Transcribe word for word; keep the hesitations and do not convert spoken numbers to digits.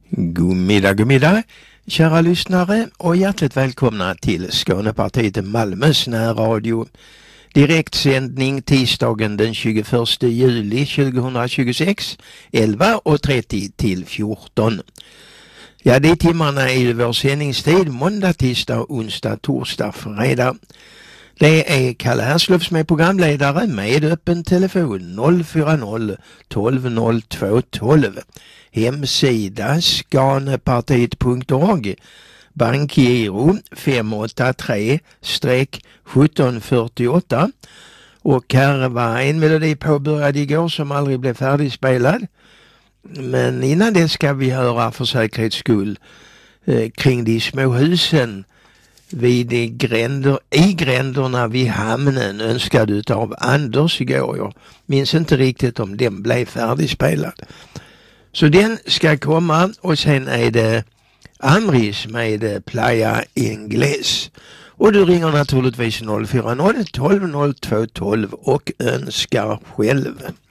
God middag, god middag, kära lyssnare, och hjärtligt välkomna till Skånepartiet i Malmös närradio. Direktsändning tisdagen den tjugoförsta juli tjugohundratjugosex, elva och trettio till fjorton. Ja, de timmarna är ju vår sändningstid, måndag, tisdag, onsdag, torsdag, fredag. Det är Kalle Härslöf som är programledare med öppen telefon noll fyra noll tolv noll två tolv. Hemsida skanepartiet punkt org. Bankgiro fem åtta tre sjutton fyrtioåtta. Och här var en melodi påbörjad igår som aldrig blev färdigspelad. Men innan det ska vi höra för säkerhets skull eh, kring de små husen vid de gränder, i gränderna vid hamnen, önskad utav Anders igår. Jag minns inte riktigt om den blev färdigspelad. Så den ska komma, och sen är det Amris med Playa Ingles. Och du ringer naturligtvis noll fyra noll tolv noll två tolv och önskar själv.